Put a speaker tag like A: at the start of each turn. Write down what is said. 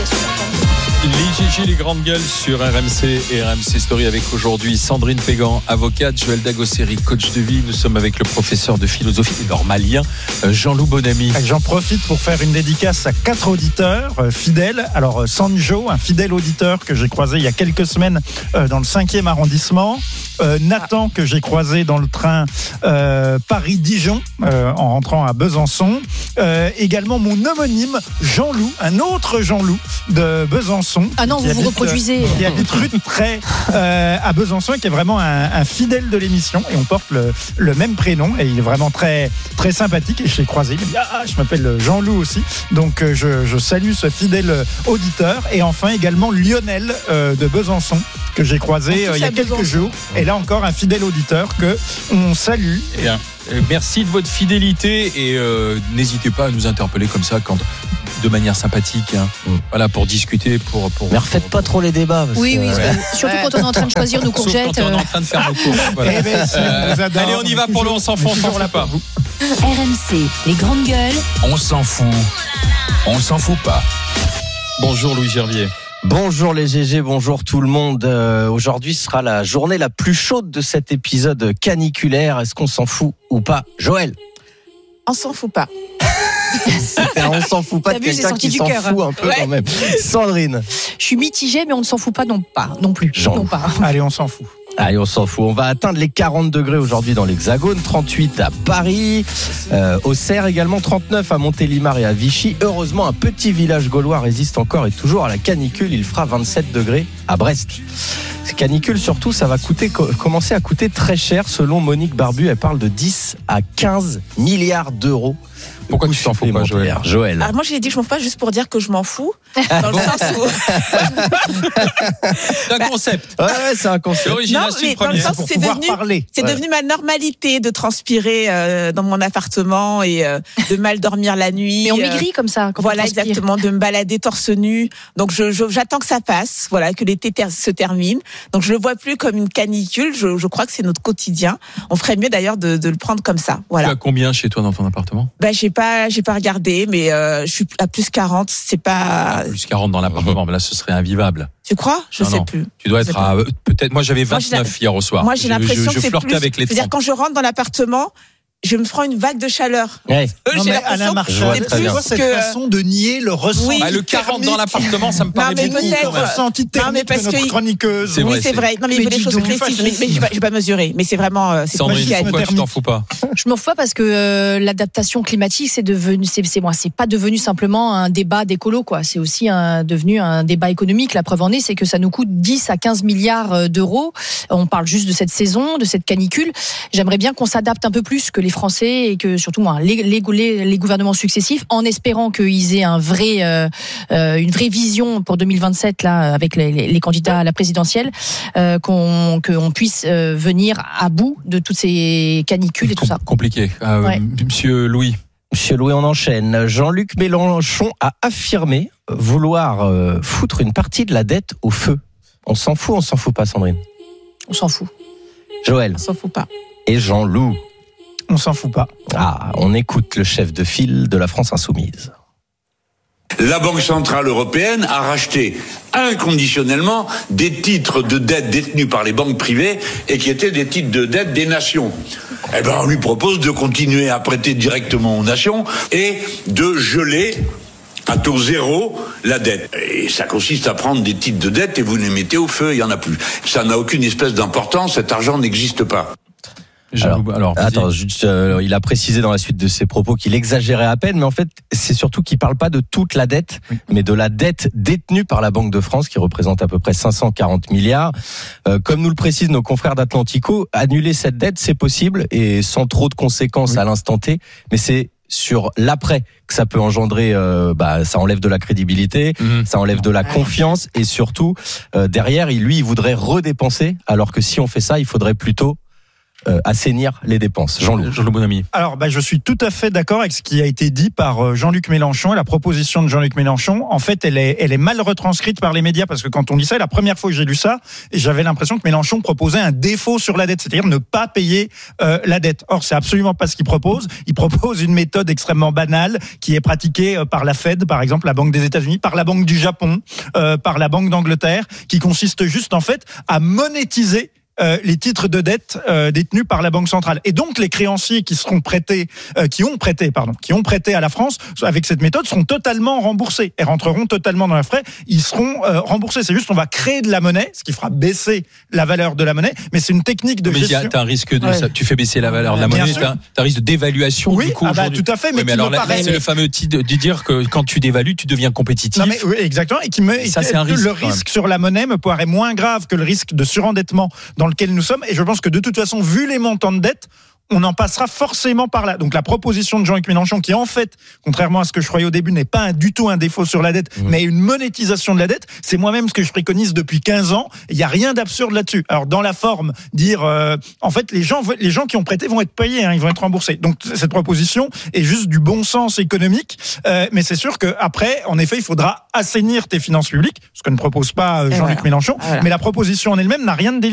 A: Les GG, les grandes gueules sur RMC et RMC Story avec aujourd'hui Sandrine Pégan, avocate, Joël Dagosseri, coach de vie. Nous sommes avec le professeur de philosophie normalien, Jean-Loup Bonamy.
B: J'en profite pour faire une dédicace à 4 auditeurs fidèles. Alors Sanjo, un fidèle auditeur que j'ai croisé il y a quelques semaines dans le 5e arrondissement. Nathan, que j'ai croisé dans le train Paris-Dijon en rentrant à Besançon. Également mon homonyme Jean-Loup, un autre Jean-Loup de Besançon.
C: Ah non, vous reproduisez.
B: Qui habite rue de Tray à Besançon, qui est vraiment un fidèle de l'émission. Et on porte le même prénom. Et il est vraiment très, très sympathique. Et je l'ai croisé. Il m'a dit je m'appelle Jean-Loup aussi. Donc je salue ce fidèle auditeur. Et enfin également Lionel de Besançon, que j'ai croisé il y a quelques jours. Et là encore un fidèle auditeur que on salue.
A: Bien. Merci de votre fidélité et n'hésitez pas à nous interpeller comme ça de manière sympathique, voilà, pour discuter, pour.
D: Mais refaites pas trop les débats.
C: Oui, surtout quand on est en train de choisir nos courgettes.
A: Sauf quand on est en train de faire nos courses. Voilà. Allez, on y va pour le on s'en fout, on s'en fout pas.
E: RMC, les grandes gueules.
F: On s'en fout. On s'en fout pas.
A: Bonjour Louis Gervier.
D: Bonjour les GG, bonjour tout le monde. Aujourd'hui sera la journée la plus chaude de cet épisode caniculaire. Est-ce qu'on s'en fout ou pas, Joël?
G: On s'en fout pas.
D: On s'en fout pas de quelqu'un qui s'en fout un peu quand même. Sandrine.
C: Je suis mitigée, mais on ne s'en fout pas non plus. Non pas.
B: Allez, on s'en fout.
D: Allez, on s'en fout. On va atteindre les 40 degrés aujourd'hui dans l'Hexagone, 38 à Paris, Auxerre également, 39 à Montélimar et à Vichy. Heureusement, un petit village gaulois résiste encore et toujours à la canicule. Il fera 27 degrés à Brest. Ces canicules, surtout, ça va commencer à coûter très cher. Selon Monique Barbu, elle parle de 10 à 15 milliards d'euros.
A: Pourquoi tu t'en fous pas, Joël?
G: Alors moi, j'ai dit que je m'en fous pas juste pour dire que je m'en fous. Dans le sens où.
A: C'est un concept.
D: Ouais, c'est un concept.
G: Non, mais dans le sens où c'est devenu ma normalité de transpirer dans mon appartement et de mal dormir la nuit.
C: Mais on maigrit comme ça.
G: Voilà, exactement, de me balader torse nu. Donc j'attends que ça passe, voilà, que l'été se termine. Donc je le vois plus comme une canicule. Je crois que c'est notre quotidien. On ferait mieux d'ailleurs de le prendre comme ça. Voilà.
A: Tu as combien chez toi dans ton appartement?
G: J'ai pas regardé, mais je suis à plus 40, c'est pas.
A: Plus 40 dans l'appartement, mais là ce serait invivable.
G: Tu crois? Je sais plus.
A: Tu dois être à peut-être. Moi j'avais 29 hier au soir.
G: Moi j'ai l'impression que c'est
A: flirtais
G: plus.
A: Avec les 30.
G: C'est-à-dire quand je rentre dans l'appartement, je me prends une vague de chaleur.
D: Ouais.
B: Non, mais Alain Marchal, c'est quoi cette façon de nier le ressenti?
G: Oui,
A: le 40 dans l'appartement, ça me paraît beaucoup.
B: Le ressenti thermique de notre chroniqueuse.
G: Oui, c'est vrai. Non, mais il faut des choses précises. Mais je vais pas mesurer. Mais c'est vraiment.
A: Sandrine, pourquoi tu t'en fous pas?
C: Je m'en fous pas parce que l'adaptation climatique, c'est pas devenu simplement un débat d'écolo, quoi. C'est aussi devenu un débat économique. La preuve en est, c'est que ça nous coûte 10 à 15 milliards d'euros. On parle juste de cette saison, de cette canicule. J'aimerais bien qu'on s'adapte un peu plus que les Français et que surtout les gouvernements successifs, en espérant qu'ils aient une vraie vision pour 2027 là avec les candidats à la présidentielle, qu'on puisse venir à bout de toutes ces canicules et tout ça.
A: Compliqué. Monsieur Louis,
D: on enchaîne. Jean-Luc Mélenchon a affirmé vouloir foutre une partie de la dette au feu. On s'en fout pas, Sandrine?
C: On s'en fout.
D: Joël?
G: On s'en fout pas.
D: Et Jean-Loup?
B: On s'en fout pas.
D: On écoute le chef de file de la France Insoumise.
H: La Banque Centrale Européenne a racheté inconditionnellement des titres de dette détenus par les banques privées et qui étaient des titres de dette des nations. On lui propose de continuer à prêter directement aux nations et de geler à taux zéro la dette. Et ça consiste à prendre des titres de dette et vous les mettez au feu, il n'y en a plus. Ça n'a aucune espèce d'importance, cet argent n'existe pas.
D: Il a précisé dans la suite de ses propos qu'il exagérait à peine, mais en fait, c'est surtout qu'il parle pas de toute la dette, mais de la dette détenue par la Banque de France, qui représente à peu près 540 milliards. Comme nous le précisent nos confrères d'Atlantico, annuler cette dette, c'est possible, et sans trop de conséquences à l'instant T, mais c'est sur l'après que ça peut engendrer, ça enlève de la crédibilité, ça enlève de la confiance, et surtout, derrière, il voudrait redépenser, alors que si on fait ça, il faudrait plutôt assainir les dépenses.
A: Jean-Loup Bonamy.
B: Alors, je suis tout à fait d'accord avec ce qui a été dit par Jean-Luc Mélenchon. Et la proposition de Jean-Luc Mélenchon, en fait, elle est mal retranscrite par les médias, parce que quand on lit ça, la première fois que j'ai lu ça, j'avais l'impression que Mélenchon proposait un défaut sur la dette, c'est-à-dire ne pas payer la dette. Or, c'est absolument pas ce qu'il propose. Il propose une méthode extrêmement banale qui est pratiquée par la Fed, par exemple, la Banque des États-Unis, par la Banque du Japon, par la Banque d'Angleterre, qui consiste juste en fait à monétiser les titres de dette détenus par la Banque centrale. Et donc les créanciers qui ont prêté à la France avec cette méthode seront totalement remboursés et rentreront totalement dans les frais. Ils seront remboursés. C'est juste on va créer de la monnaie, ce qui fera baisser la valeur de la monnaie, mais c'est une technique de gestion.
A: Mais tu as un risque de ça. Tu fais baisser la valeur de la monnaie, tu as un risque de dévaluation du coup aujourd'hui.
B: Tout à fait. Mais
A: alors là, c'est le fameux titre de dire que quand tu dévalues, tu deviens compétitif.
B: Non mais oui, exactement. Et
A: ça, c'est un risque.
B: Le risque sur la monnaie me paraît moins grave que le risque de surendettement dans lequel nous sommes, et je pense que de toute façon, vu les montants de dette, on en passera forcément par là. Donc la proposition de Jean-Luc Mélenchon, qui en fait, contrairement à ce que je croyais au début, n'est pas du tout un défaut sur la dette, mais une monétisation de la dette, c'est moi-même ce que je préconise depuis 15 ans. Il n'y a rien d'absurde là-dessus. Alors dans la forme, dire en fait les gens qui ont prêté vont être payés, ils vont être remboursés. Donc cette proposition est juste du bon sens économique, mais c'est sûr qu'après, en effet, il faudra assainir tes finances publiques, ce que ne propose pas Jean-Luc Mélenchon, mais la proposition en elle-même n'a rien de délicieux.